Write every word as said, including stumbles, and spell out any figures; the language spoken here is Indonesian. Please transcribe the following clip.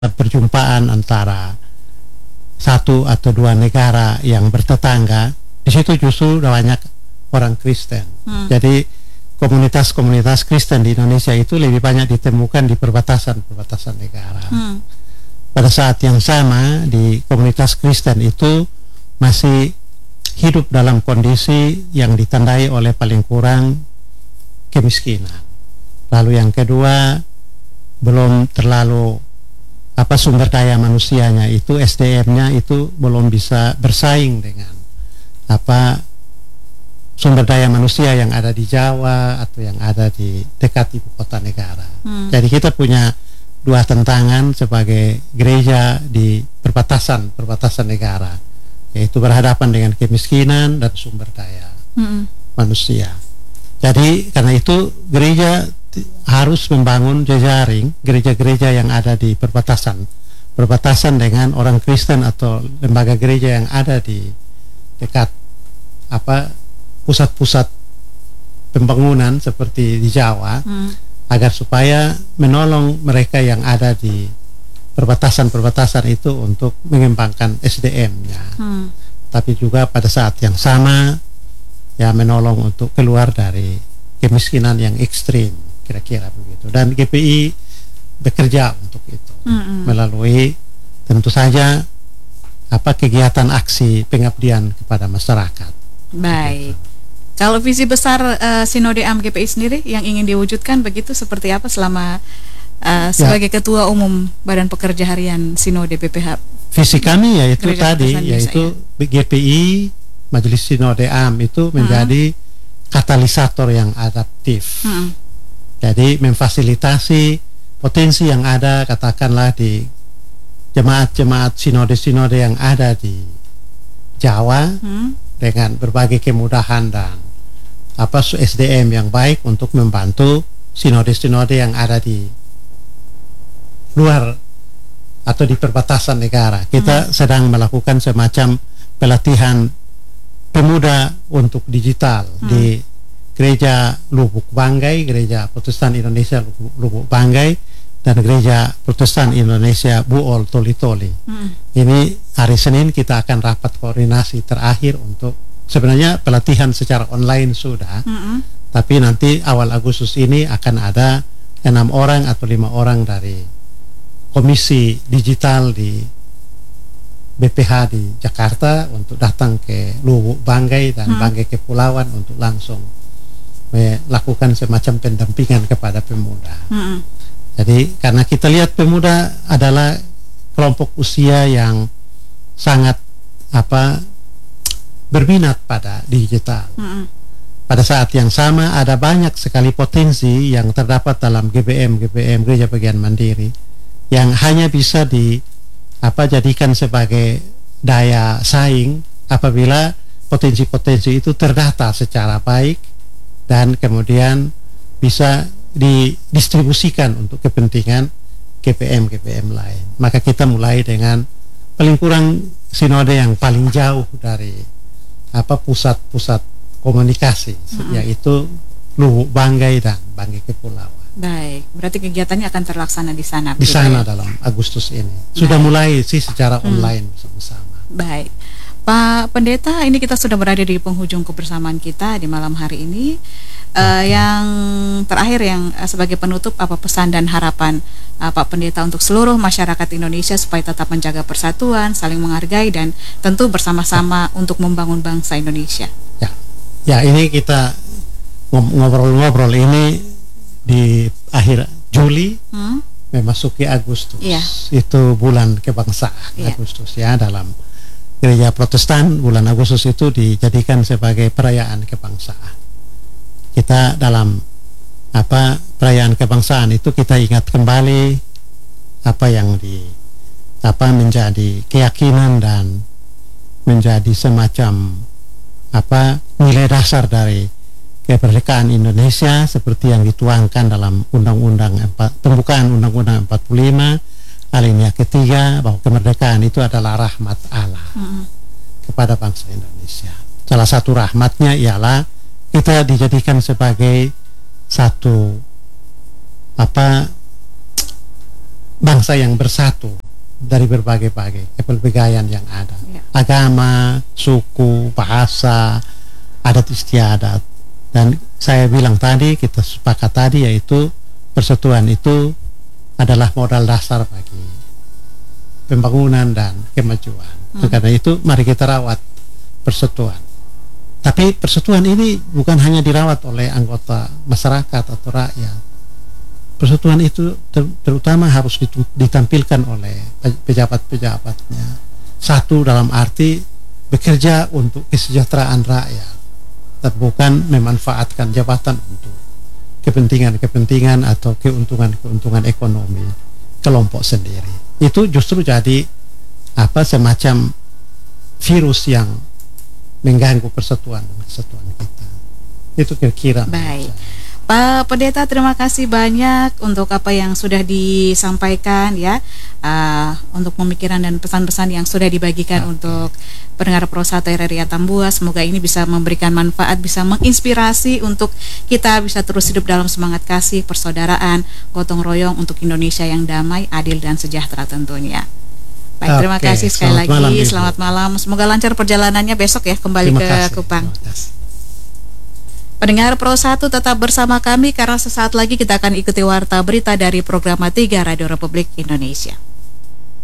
perjumpaan antara satu atau dua negara yang bertetangga, di situ justru banyak orang Kristen. Hmm. Jadi komunitas-komunitas Kristen di Indonesia itu lebih banyak ditemukan di perbatasan-perbatasan negara. Hmm. Pada saat yang sama di komunitas Kristen itu masih hidup dalam kondisi yang ditandai oleh paling kurang kemiskinan. Lalu yang kedua, belum terlalu apa sumber daya manusianya itu, S D M-nya itu belum bisa bersaing dengan apa sumber daya manusia yang ada di Jawa atau yang ada di dekat ibu kota negara. Hmm. Jadi kita punya dua tantangan sebagai gereja di perbatasan perbatasan negara, yaitu berhadapan dengan kemiskinan dan sumber daya hmm. manusia. Jadi karena itu gereja harus membangun jejaring gereja-gereja yang ada di perbatasan perbatasan dengan orang Kristen atau lembaga gereja yang ada di dekat apa pusat-pusat pembangunan seperti di Jawa, hmm. agar supaya menolong mereka yang ada di perbatasan-perbatasan itu untuk mengembangkan S D M-nya, hmm. tapi juga pada saat yang sama ya menolong untuk keluar dari kemiskinan yang ekstrim, kira-kira begitu. Dan G P I bekerja untuk itu mm-hmm. melalui tentu saja apa kegiatan aksi pengabdian kepada masyarakat. Baik. Begitu. Kalau visi besar uh, Sinode A M G P I sendiri yang ingin diwujudkan begitu seperti apa selama uh, sebagai ya. Ketua Umum Badan Pekerja Harian Sinode B P H? Visi kami yaitu Gereja tadi yaitu ya. G P I Majelis Sinode A M itu menjadi hmm. katalisator yang adaptif. Hmm. Jadi memfasilitasi potensi yang ada, katakanlah di jemaat-jemaat sinode-sinode yang ada di Jawa hmm. dengan berbagai kemudahan dan apa S D M yang baik untuk membantu sinode-sinode yang ada di luar atau di perbatasan negara. Kita hmm. sedang melakukan semacam pelatihan pemuda untuk digital hmm. di Gereja Lubuk Banggai, Gereja Protestan Indonesia Lubuk Banggai, dan Gereja Protestan Indonesia Buol Toli Toli. Hmm. Ini hari Senin kita akan rapat koordinasi terakhir untuk sebenarnya pelatihan secara online sudah, hmm. tapi nanti awal Agustus ini akan ada enam orang atau lima orang dari komisi digital di B P H di Jakarta untuk datang ke Lubuk Banggai dan hmm. Banggai Kepulauan untuk langsung melakukan semacam pendampingan kepada pemuda. Hmm. Jadi karena kita lihat pemuda adalah kelompok usia yang sangat apa berminat pada digital. Hmm. Pada saat yang sama ada banyak sekali potensi yang terdapat dalam G B M G B M Gereja Bagian Mandiri yang hanya bisa di apa jadikan sebagai daya saing apabila potensi-potensi itu terdata secara baik dan kemudian bisa didistribusikan untuk kepentingan G P M G P M lain. Maka kita mulai dengan paling kurang sinode yang paling jauh dari apa pusat-pusat komunikasi, mm-hmm. yaitu Lubuk Banggai dan Banggai Kepulauan. Baik, berarti kegiatannya akan terlaksana di sana. Di sana ya? Dalam Agustus ini sudah Baik. mulai sih secara hmm. online bersama-sama. Baik, Pak Pendeta, ini kita sudah berada di penghujung kebersamaan kita di malam hari ini. Uh, yang terakhir yang uh, sebagai penutup, apa pesan dan harapan uh, Pak Pendeta untuk seluruh masyarakat Indonesia supaya tetap menjaga persatuan, saling menghargai dan tentu bersama-sama ya. untuk membangun bangsa Indonesia. Ya, ya ini kita ngobrol-ngobrol ini di akhir Juli hmm? memasuki Agustus. Ya. Itu bulan kebangsaan ya. Agustus ya, dalam Gereja Protestan bulan Agustus itu dijadikan sebagai perayaan kebangsaan. Kita dalam apa perayaan kebangsaan itu kita ingat kembali apa yang di apa menjadi keyakinan dan menjadi semacam apa nilai dasar dari kemerdekaan Indonesia seperti yang dituangkan dalam Undang-Undang pembukaan Undang-Undang empat puluh lima alinea ketiga, bahwa kemerdekaan itu adalah rahmat Allah mm-hmm. kepada bangsa Indonesia. Salah satu rahmatnya ialah kita dijadikan sebagai satu apa bangsa yang bersatu dari berbagai-bagai kepelbagaian yang ada, ya. Agama, suku, bahasa, adat istiadat. Dan saya bilang tadi, kita sepakat tadi, yaitu persatuan itu adalah modal dasar bagi pembangunan dan kemajuan. Hmm. Karena itu mari kita rawat persatuan. Tapi persatuan ini bukan hanya dirawat oleh anggota masyarakat atau rakyat. Persatuan itu ter terutama harus ditampilkan oleh pejabat-pejabatnya. Satu dalam arti bekerja untuk kesejahteraan rakyat, dan bukan memanfaatkan jabatan untuk kepentingan-kepentingan atau keuntungan-keuntungan ekonomi kelompok sendiri. Itu justru jadi apa semacam virus yang mengganggu persatuan dan kesatuan kita. Itu kira-kira. Baik. Pak Pendeta, terima kasih banyak untuk apa yang sudah disampaikan ya, uh, untuk pemikiran dan pesan-pesan yang sudah dibagikan okay. untuk pendengar Pro satu R R I Atambua. Semoga ini bisa memberikan manfaat, bisa menginspirasi untuk kita bisa terus hidup dalam semangat kasih, persaudaraan, gotong royong untuk Indonesia yang damai, adil dan sejahtera tentunya. Baik, terima okay. kasih sekali selamat lagi. Malam, selamat malam. Semoga lancar perjalanannya besok ya kembali terima ke kasih. Kupang. Pendengar Pro satu tetap bersama kami karena sesaat lagi kita akan ikuti warta berita dari Program tiga Radio Republik Indonesia.